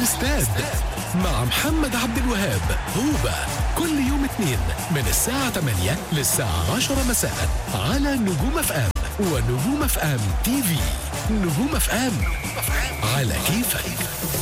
الاستاد مع محمد عبد الوهاب. هوبا كل يوم اثنين من الساعة 8 للساعة 10 مساء على نجوم اف ام ونجوم اف ام تي في. نجوم اف ام على كيفك.